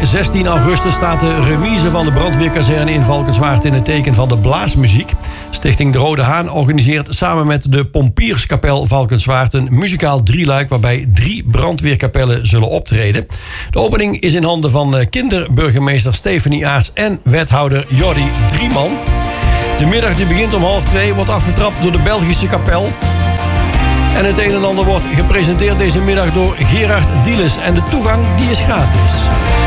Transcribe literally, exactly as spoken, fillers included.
zestien augustus staat de remise van de brandweerkazerne in Valkenswaard in het teken van de blaasmuziek. Stichting De Rode Haan organiseert samen met de Pompierskapel Valkenswaard een muzikaal drieluik waarbij drie brandweerkapellen zullen optreden. De opening is in handen van kinderburgemeester Stephanie Aarts en wethouder Jordi Drieman. De middag die begint om half twee wordt afgetrapt door de Belgische kapel. En het een en ander wordt gepresenteerd deze middag door Gerard Dielis. En de toegang die is gratis.